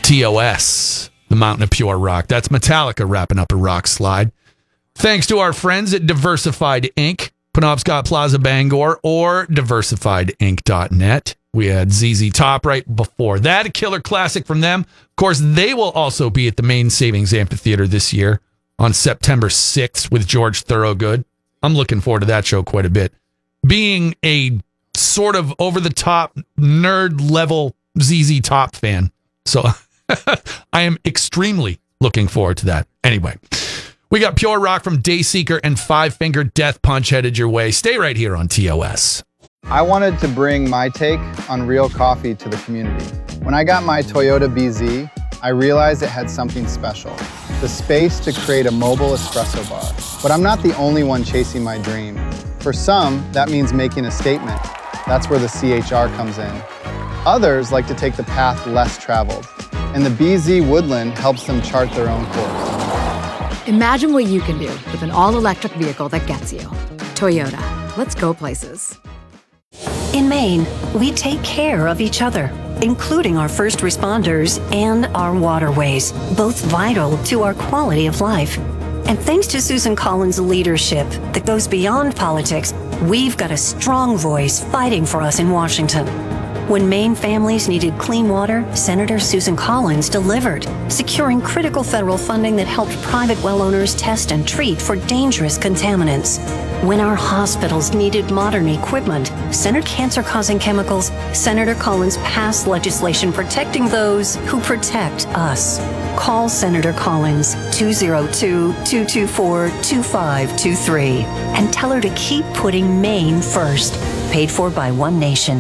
TOS, the Mountain of Pure Rock. That's Metallica wrapping up a rock slide. Thanks to our friends at Diversified Inc., Penobscot Plaza, Bangor, or diversifiedinc.net. We had ZZ Top right before that, a killer classic from them. Of course, they will also be at the Main Savings Amphitheater this year on September 6th with George Thorogood. I'm looking forward to that show quite a bit. Being a sort of over-the-top, nerd-level ZZ Top fan. So I am extremely looking forward to that. Anyway, we got Pure Rock from Dayseeker and Five Finger Death Punch headed your way. Stay right here on TOS. I wanted to bring my take on real coffee to the community. When I got my Toyota BZ, I realized it had something special, the space to create a mobile espresso bar. But I'm not the only one chasing my dream. For some, that means making a statement. That's where the CHR comes in. Others like to take the path less traveled, and the BZ Woodland helps them chart their own course. Imagine what you can do with an all-electric vehicle that gets you. Toyota. Let's go places. In Maine, we take care of each other, including our first responders and our waterways, both vital to our quality of life. And thanks to Susan Collins' leadership that goes beyond politics, we've got a strong voice fighting for us in Washington. When Maine families needed clean water, Senator Susan Collins delivered, securing critical federal funding that helped private well owners test and treat for dangerous contaminants. When our hospitals needed modern equipment, centered cancer-causing chemicals, Senator Collins passed legislation protecting those who protect us. Call Senator Collins 202-224-2523 and tell her to keep putting Maine first. Paid for by One Nation.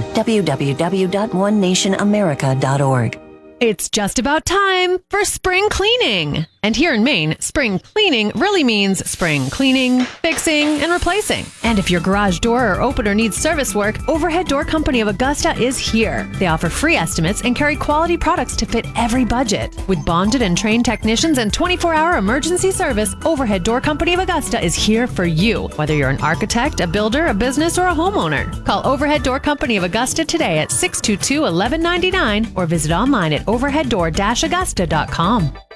www.onenationamerica.org. It's just about time for spring cleaning. And here in Maine, spring cleaning really means spring cleaning, fixing, and replacing. And if your garage door or opener needs service work, Overhead Door Company of Augusta is here. They offer free estimates and carry quality products to fit every budget. With bonded and trained technicians and 24-hour emergency service, Overhead Door Company of Augusta is here for you, whether you're an architect, a builder, a business, or a homeowner. Call Overhead Door Company of Augusta today at 622-1199 or visit online at overheaddoor-augusta.com.